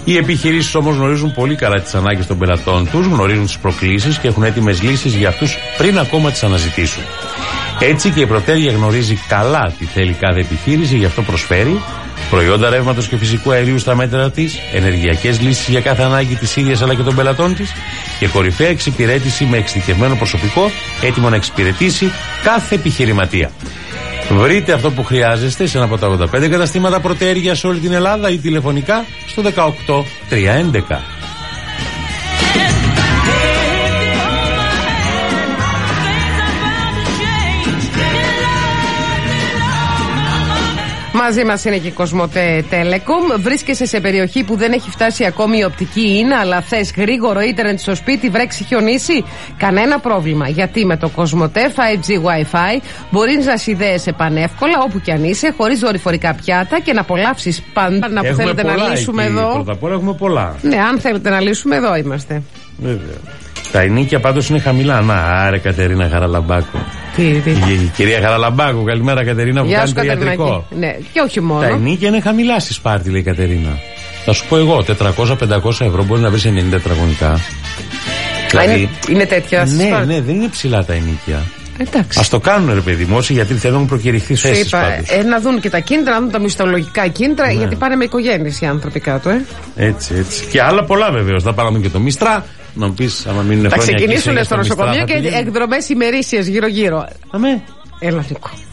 Οι επιχειρήσεις όμως γνωρίζουν πολύ καλά τις ανάγκες των πελατών τους, γνωρίζουν τις προκλήσεις και έχουν έτοιμες λύσεις για αυτούς πριν ακόμα τις αναζητήσουν. Έτσι και η Πρωτέργεια γνωρίζει καλά τι θέλει κάθε επιχείρηση, γι' αυτό προσφέρει προϊόντα ρεύματος και φυσικού αερίου στα μέτρα της, ενεργειακές λύσεις για κάθε ανάγκη της ίδιας αλλά και των πελατών της και κορυφαία εξυπηρέτηση με εξειδικευμένο προσωπικό έτοιμο να εξυπηρετήσει κάθε επιχειρηματία. Βρείτε αυτό που χρειάζεστε σε ένα από τα 85 καταστήματα Πρωτέργεια σε όλη την Ελλάδα ή τηλεφωνικά στο 18311. Μαζί μας είναι και η Κοσμοτέ Telecom. Βρίσκεσαι σε περιοχή που δεν έχει φτάσει ακόμη η οπτική ίνα, αλλά θες γρήγορο ίντερνετ στο σπίτι, βρέξει, χιονίσει. Κανένα πρόβλημα. Γιατί με το Κοσμοτέ 5G Wi-Fi μπορείς να συνδέεσαι πανεύκολα όπου κι αν είσαι, χωρίς δορυφορικά πιάτα και να απολαύσεις πάντα. Να που θέλετε να λύσουμε εκεί, εδώ. Πρώτα απ' όλα έχουμε πολλά. Ναι, αν θέλετε να λύσουμε, εδώ είμαστε. Βέβαια. Τα ενίκια πάντως είναι χαμηλά. Να, άρε Κατερίνα Χαραλαμπάκου. Τι. Η κυρία Χαραλαμπάκου, καλημέρα Κατερίνα, που κάνει το ιατρικό. Ναι, και όχι μόνο. Τα ενίκια είναι χαμηλά στη Σπάρτη, λέει η Κατερίνα. Θα σου πω εγώ, 400-500 ευρώ μπορεί να βρει 90 τετραγωνικά. Δηλαδή, είναι τέτοια. Ναι, δεν είναι ψηλά τα ενίκια. Εντάξει. Ας το κάνουν ρε παιδί μου, όσοι, γιατί θέλουν προκηρυχθεί θέσεις πάντως. Να δουν και τα κίνητρα, να δουν τα μισθολογικά κίνητρα, ναι. Γιατί πάνε με οικογένειες οι άνθρωποι κάτω, Έτσι. Και άλλα πολλά βεβαίως. Θα πάρουμε και το Μίστρα. Να μου πεις, άμα μείνουν χρόνια. Θα ξεκινήσουν στο νοσοκομείο και εκδρομές ημερήσιες γύρω-γύρω. Αμέ. Έλα, Νίκο.